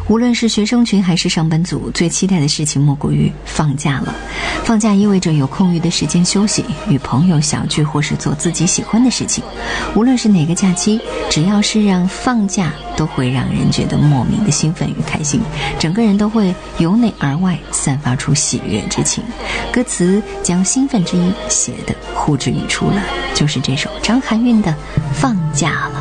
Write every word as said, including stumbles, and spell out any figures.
无论是学生群还是上班族，最期待的事情莫过于放假了。放假意味着有空余的时间休息，与朋友小聚，或是做自己喜欢的事情。无论是哪个假期，只要是让放假，都会让人觉得莫名的兴奋与开心，整个人都会由内而外散发出喜悦之情。歌词将兴奋之意写得呼之欲出了，就是这首张含韵的《放假了》。